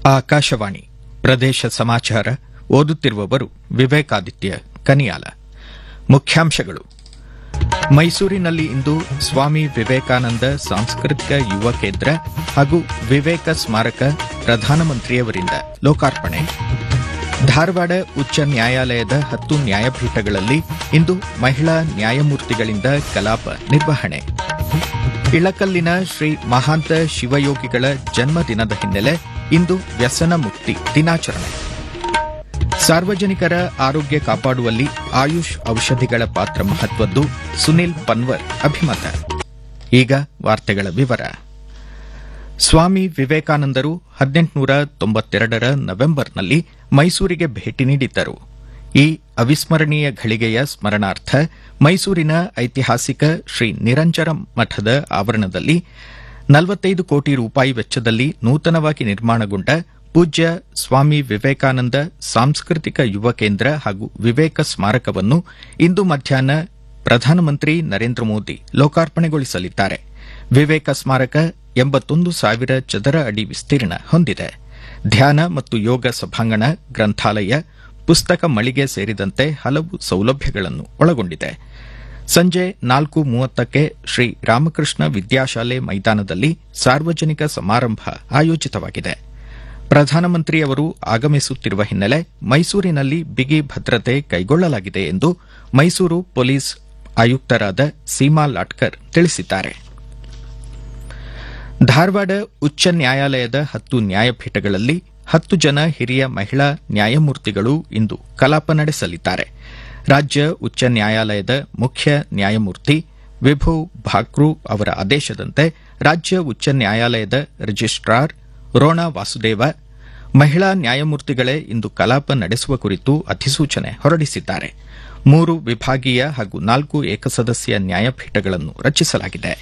ಆಕಾಶವಾಣಿ ಪ್ರದೇಶ ಸಮಾಚಾರ ಓದುತ್ತಿರುವವರು ವಿವೇಕಾದಿತ್ಯ ಕನಿಯಾಲ. ಮುಖ್ಯಾಂಶಗಳು. ಮೈಸೂರಿನಲ್ಲಿ ಇಂದು ಸ್ವಾಮಿ ವಿವೇಕಾನಂದ ಸಾಂಸ್ಕೃತಿಕ ಯುವ ಕೇಂದ್ರ ಹಾಗೂ ವಿವೇಕ ಸ್ಮಾರಕ ಪ್ರಧಾನಮಂತ್ರಿಯವರಿಂದ ಲೋಕಾರ್ಪಣೆ. ಧಾರವಾಡ ಉಚ್ಚ ನ್ಯಾಯಾಲಯದ 10 ನ್ಯಾಯಪೀಠಗಳಲ್ಲಿ ಇಂದು ಮಹಿಳಾ ನ್ಯಾಯಮೂರ್ತಿಗಳಿಂದ ಕಲಾಪ ನಿರ್ವಹಣೆ. ಇಳಕಲ್ಲಿನ ಶ್ರೀ ಮಹಾಂತ ಶಿವಯೋಗಿಗಳ ಜನ್ಮದಿನದ ಹಿನ್ನೆಲೆ ಇಂದು ವ್ಯಸನ ಮುಕ್ತಿ ದಿನಾಚರಣೆ. ಸಾರ್ವಜನಿಕರ ಆರೋಗ್ಯ ಕಾಪಾಡುವಲ್ಲಿ ಆಯುಷ್ ಔಷಧಿಗಳ ಪಾತ್ರ ಮಹತ್ವದ್ದು, ಸುನಿಲ್ ಪನ್ವರ್ ಅಭಿಮತ. ಈಗ ವಾರ್ತೆಗಳ ವಿವರ. ಸ್ವಾಮಿ ವಿವೇಕಾನಂದರು 1892ರ ನವೆಂಬರ್ನಲ್ಲಿ ಮೈಸೂರಿಗೆ ಭೇಟಿ ನೀಡಿದ್ದರು. ಈ ಅವಿಸ್ಮರಣೀಯ ಘಳಿಗೆಯ ಸ್ಮರಣಾರ್ಥ ಮೈಸೂರಿನ ಐತಿಹಾಸಿಕ ಶ್ರೀ ನಿರಂಜನ ಮಠದ ಆವರಣದಲ್ಲಿ 45 ಕೋಟಿ ರೂಪಾಯಿ ವೆಚ್ಚದಲ್ಲಿ ನೂತನವಾಗಿ ನಿರ್ಮಾಣಗೊಂಡ ಪೂಜ್ಯ ಸ್ವಾಮಿ ವಿವೇಕಾನಂದ ಸಾಂಸ್ಕೃತಿಕ ಯುವ ಕೇಂದ್ರ ಹಾಗೂ ವಿವೇಕ ಸ್ಮಾರಕವನ್ನು ಇಂದು ಮಧ್ಯಾಹ್ನ ಪ್ರಧಾನಮಂತ್ರಿ ನರೇಂದ್ರ ಮೋದಿ ಲೋಕಾರ್ಪಣೆಗೊಳಿಸಲಿದ್ದಾರೆ. ವಿವೇಕ ಸ್ಮಾರಕ 81,000 ಚದರ ಅಡಿ ವಿಸ್ತೀರ್ಣ ಹೊಂದಿದೆ. ಧ್ಯಾನ ಮತ್ತು ಯೋಗ ಸಭಾಂಗಣ, ಗ್ರಂಥಾಲಯ, ಪುಸ್ತಕ ಮಳಿಗೆ ಸೇರಿದಂತೆ ಹಲವು ಸೌಲಭ್ಯಗಳನ್ನು ಒಳಗೊಂಡಿದೆ. ಸಂಜೆ 4:30ಕ್ಕೆ ಶ್ರೀ ರಾಮಕೃಷ್ಣ ವಿದ್ಯಾಶಾಲೆ ಮೈದಾನದಲ್ಲಿ ಸಾರ್ವಜನಿಕ ಸಮಾರಂಭ ಆಯೋಜಿತವಾಗಿದೆ. ಪ್ರಧಾನಮಂತ್ರಿಯವರು ಆಗಮಿಸುತ್ತಿರುವ ಹಿನ್ನೆಲೆ ಮೈಸೂರಿನಲ್ಲಿ ಬಿಗಿ ಭದ್ರತೆ ಕೈಗೊಳ್ಳಲಾಗಿದೆ ಎಂದು ಮೈಸೂರು ಪೊಲೀಸ್ ಆಯುಕ್ತರಾದ ಸೀಮಾ ಲಾಟ್ಕರ್ ತಿಳಿಸಿದ್ದಾರೆ. ಧಾರವಾಡ ಉಚ್ಚ ನ್ಯಾಯಾಲಯದ 10 ನ್ಯಾಯಪೀಠಗಳಲ್ಲಿ 10 ಜನ ಹಿರಿಯ ಮಹಿಳಾ ನ್ಯಾಯಮೂರ್ತಿಗಳು ಇಂದು ಕಲಾಪ ನಡೆಸಲಿದ್ದಾರೆ. ರಾಜ್ಯ ಉಚ್ಚ ನ್ಯಾಯಾಲಯದ ಮುಖ್ಯ ನ್ಯಾಯಮೂರ್ತಿ ವಿಭು ಭಾಕ್ರು ಅವರ ಆದೇಶದಂತೆ ರಾಜ್ಯ ಉಚ್ಚ ನ್ಯಾಯಾಲಯದ ರಿಜಿಸ್ಟ್ರಾರ್ ರೋಣಾ ವಾಸುದೇವ ಮಹಿಳಾ ನ್ಯಾಯಮೂರ್ತಿಗಳೇ ಇಂದು ಕಲಾಪ ನಡೆಸುವ ಕುರಿತು ಅಧಿಸೂಚನೆ ಹೊರಡಿಸಿದ್ದಾರೆ. 3 ವಿಭಾಗೀಯ ಹಾಗೂ 4 ಏಕಸದಸ್ಯ ನ್ಯಾಯಪೀಠಗಳನ್ನು ರಚಿಸಲಾಗಿದೆ.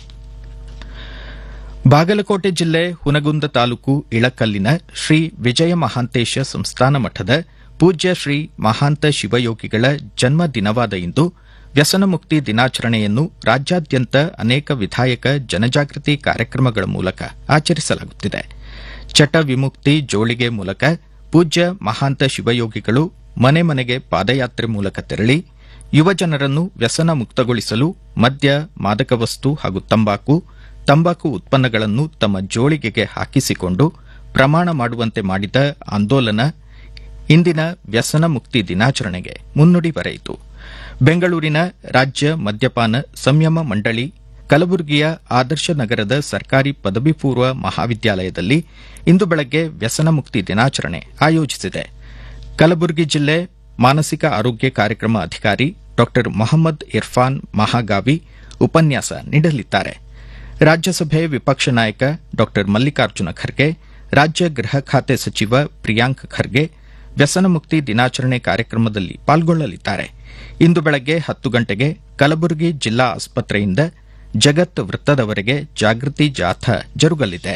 ಬಾಗಲಕೋಟೆ ಜಿಲ್ಲೆ ಹುನಗುಂದ ತಾಲೂಕು ಇಳಕಲ್ಲಿನ ಶ್ರೀ ವಿಜಯ ಮಹಾಂತೇಶ ಸಂಸ್ಥಾನ ಮಠದ ಪೂಜ್ಯ ಶ್ರೀ ಮಹಾಂತ ಶಿವಯೋಗಿಗಳ ಜನ್ಮ ದಿನವಾದ ಇಂದು ವ್ಯಸನ ಮುಕ್ತಿ ದಿನಾಚರಣೆಯನ್ನು ರಾಜ್ಯಾದ್ಯಂತ ಅನೇಕ ವಿಧಾಯಕ ಜನಜಾಗೃತಿ ಕಾರ್ಯಕ್ರಮಗಳ ಮೂಲಕ ಆಚರಿಸಲಾಗುತ್ತಿದೆ. ಚಟ ವಿಮುಕ್ತಿ ಜೋಳಿಗೆ ಮೂಲಕ ಪೂಜ್ಯ ಮಹಾಂತ ಶಿವಯೋಗಿಗಳು ಮನೆ ಮನೆಗೆ ಪಾದಯಾತ್ರೆ ಮೂಲಕ ತೆರಳಿ ಯುವಜನರನ್ನು ವ್ಯಸನ ಮುಕ್ತಗೊಳಿಸಲು ಮದ್ಯ, ಮಾದಕ ವಸ್ತು ಹಾಗೂ ತಂಬಾಕು ಉತ್ಪನ್ನಗಳನ್ನು ತಮ್ಮ ಜೋಳಿಗೆಗೆ ಹಾಕಿಸಿಕೊಂಡು ಪ್ರಮಾಣ ಮಾಡುವಂತೆ ಮಾಡಿದ ಆಂದೋಲನ ಇಂದಿನ ವ್ಯಸನ ಮುಕ್ತಿ ದಿನಾಚರಣೆಗೆ ಮುನ್ನುಡಿ ಬರೆಯಿತು. ಬೆಂಗಳೂರಿನ ರಾಜ್ಯ ಮದ್ಯಪಾನ ಸಂಯಮ ಮಂಡಳಿ ಕಲಬುರಗಿಯ ಆದರ್ಶ ನಗರದ ಸರ್ಕಾರಿ ಪದವಿ ಪೂರ್ವ ಮಹಾವಿದ್ಯಾಲಯದಲ್ಲಿ ಇಂದು ಬೆಳಗ್ಗೆ ವ್ಯಸನ ಮುಕ್ತಿ ದಿನಾಚರಣೆ ಆಯೋಜಿಸಿದೆ. ಕಲಬುರಗಿ ಜಿಲ್ಲೆ ಮಾನಸಿಕ ಆರೋಗ್ಯ ಕಾರ್ಯಕ್ರಮ ಅಧಿಕಾರಿ ಡಾ ಮೊಹಮ್ಮದ್ ಇರ್ಫಾನ್ ಮಹಾಗಾವಿ ಉಪನ್ಯಾಸ ನೀಡಲಿದ್ದಾರೆ. ರಾಜ್ಯಸಭೆ ವಿಪಕ್ಷ ನಾಯಕ ಡಾ ಮಲ್ಲಿಕಾರ್ಜುನ ಖರ್ಗೆ, ರಾಜ್ಯ ಗೃಹ ಖಾತೆ ಸಚಿವ ಪ್ರಿಯಾಂಕ್ ಖರ್ಗೆ ವ್ಯಸನ ಮುಕ್ತಿ ದಿನಾಚರಣೆ ಕಾರ್ಯಕ್ರಮದಲ್ಲಿ ಪಾಲ್ಗೊಳ್ಳಲಿದ್ದಾರೆ. ಇಂದು ಬೆಳಗ್ಗೆ 10 ಗಂಟೆಗೆ ಕಲಬುರಗಿ ಜಿಲ್ಲಾ ಆಸ್ಪತ್ರೆಯಿಂದ ಜಗತ್ ವೃತ್ತದವರೆಗೆ ಜಾಗೃತಿ ಜಾಥಾ ಜರುಗಲಿದೆ.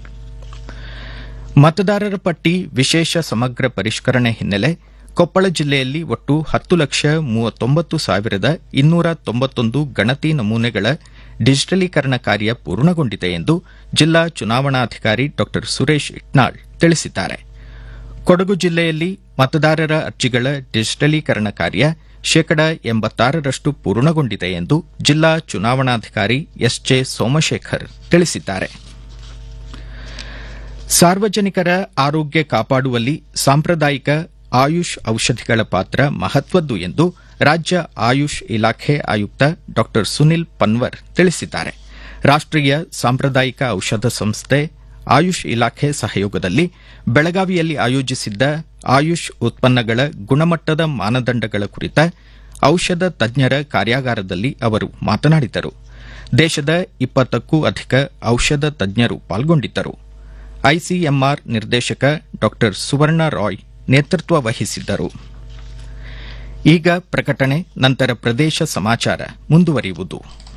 ಮತದಾರರ ಪಟ್ಟಿ ವಿಶೇಷ ಸಮಗ್ರ ಪರಿಷ್ಕರಣೆ ಹಿನ್ನೆಲೆ ಕೊಪ್ಪಳ ಜಿಲ್ಲೆಯಲ್ಲಿ ಒಟ್ಟು 10,39,291 ಗಣತಿ ನಮೂನೆಗಳ ಡಿಜಿಟಲೀಕರಣ ಕಾರ್ಯ ಪೂರ್ಣಗೊಂಡಿದೆ ಎಂದು ಜಿಲ್ಲಾ ಚುನಾವಣಾಧಿಕಾರಿ ಡಾ ಸುರೇಶ್ ಇಟ್ನಾಳ್ ತಿಳಿಸಿದ್ದಾರೆ. ಕೊಡಗು ಜಿಲ್ಲೆಯಲ್ಲಿ ಮತದಾರರ ಅರ್ಜಿಗಳ ಡಿಜಿಟಲೀಕರಣ ಕಾರ್ಯ 86% ಪೂರ್ಣಗೊಂಡಿದೆ ಎಂದು ಜಿಲ್ಲಾ ಚುನಾವಣಾಧಿಕಾರಿ ಎಸ್ಜೆ ಸೋಮಶೇಖರ್ ತಿಳಿಸಿದ್ದಾರೆ. ಸಾರ್ವಜನಿಕರ ಆರೋಗ್ಯ ಕಾಪಾಡುವಲ್ಲಿ ಸಾಂಪ್ರದಾಯಿಕ ಆಯುಷ್ ಔಷಧಿಗಳ ಪಾತ್ರ ಮಹತ್ವದ್ದು ಎಂದು ರಾಜ್ಯ ಆಯುಷ್ ಇಲಾಖೆ ಆಯುಕ್ತ ಡಾ ಸುನಿಲ್ ಪನ್ವರ್ ತಿಳಿಸಿದ್ದಾರೆ. ರಾಷ್ಟೀಯ ಸಾಂಪ್ರದಾಯಿಕ ಔಷಧ ಸಂಸ್ಥೆ ಆಯುಷ್ ಇಲಾಖೆ ಸಹಯೋಗದಲ್ಲಿ ಬೆಳಗಾವಿಯಲ್ಲಿ ಆಯೋಜಿಸಿದ್ದ ಆಯುಷ್ ಉತ್ಪನ್ನಗಳ ಗುಣಮಟ್ಟದ ಮಾನದಂಡಗಳ ಕುರಿತ ಔಷಧ ತಜ್ಞರ ಕಾರ್ಯಾಗಾರದಲ್ಲಿ ಅವರು ಮಾತನಾಡಿದರು. ದೇಶದ 20ಕ್ಕೂ ಅಧಿಕ ಔಷಧ ತಜ್ಞರು ಪಾಲ್ಗೊಂಡಿದ್ದರು. ಐಸಿಎಂಆರ್ ನಿರ್ದೇಶಕ ಡಾ ಸುವರ್ಣ ರಾಯ್ ನೇತೃತ್ವ ವಹಿಸಿದ್ದರು. ಈಗ ಪ್ರಕಟಣೆ, ನಂತರ ಪ್ರದೇಶ ಸಮಾಚಾರ ಮುಂದುವರಿಯುವುದು.